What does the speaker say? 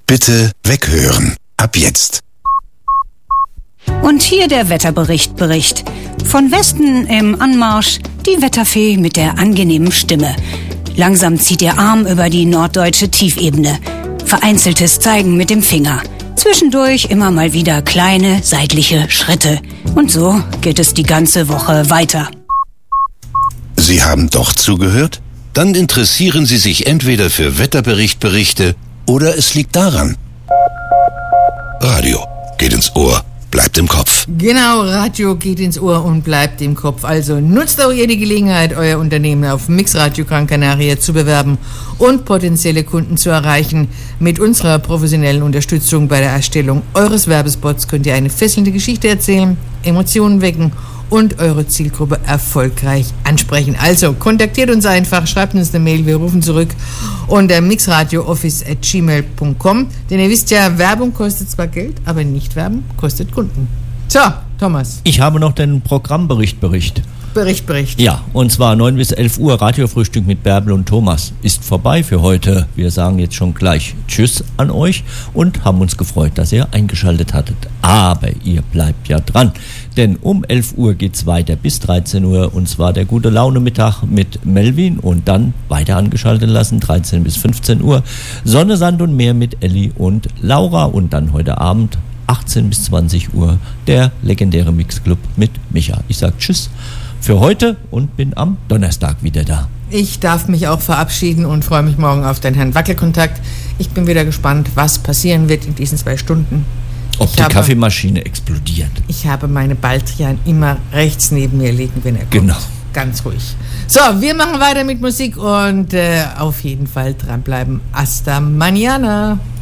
Bitte weghören. Ab jetzt. Und hier der Wetterbericht. Von Westen im Anmarsch die Wetterfee mit der angenehmen Stimme. Langsam zieht ihr Arm über die norddeutsche Tiefebene. Vereinzeltes Zeigen mit dem Finger. Zwischendurch immer mal wieder kleine seitliche Schritte. Und so geht es die ganze Woche weiter. Sie haben doch zugehört? Dann interessieren Sie sich entweder für Wetterberichte oder es liegt daran. Radio geht ins Ohr, bleibt im Kopf. Genau, Radio geht ins Ohr und bleibt im Kopf. Also nutzt auch ihr die Gelegenheit, euer Unternehmen auf Mixradio Gran Canaria zu bewerben und potenzielle Kunden zu erreichen. Mit unserer professionellen Unterstützung bei der Erstellung eures Werbespots könnt ihr eine fesselnde Geschichte erzählen, Emotionen wecken und eure Zielgruppe erfolgreich ansprechen. Also kontaktiert uns einfach, schreibt uns eine Mail, wir rufen zurück unter mixradiooffice@gmail.com. Denn ihr wisst ja, Werbung kostet zwar Geld, aber nicht werben kostet Kunden. So, Thomas. Ich habe noch den Programmbericht. Bericht. Ja, und zwar 9 bis 11 Uhr Radiofrühstück mit Bärbel und Thomas ist vorbei für heute. Wir sagen jetzt schon gleich Tschüss an euch und haben uns gefreut, dass ihr eingeschaltet hattet. Aber ihr bleibt ja dran, denn um 11 Uhr geht's weiter bis 13 Uhr und zwar der gute Laune Mittag mit Melvin und dann weiter angeschaltet lassen, 13 bis 15 Uhr. Sonne, Sand und Meer mit Elli und Laura und dann heute Abend 18 bis 20 Uhr der legendäre Mixclub mit Micha. Ich sag Tschüss für heute und bin am Donnerstag wieder da. Ich darf mich auch verabschieden und freue mich morgen auf den Herrn Wackelkontakt. Ich bin wieder gespannt, was passieren wird in diesen 2 Stunden. Ob die Kaffeemaschine explodiert. Ich habe meine Baldrian immer rechts neben mir liegen, wenn er kommt. Genau. Ganz ruhig. So, wir machen weiter mit Musik und auf jeden Fall dranbleiben. Hasta mañana.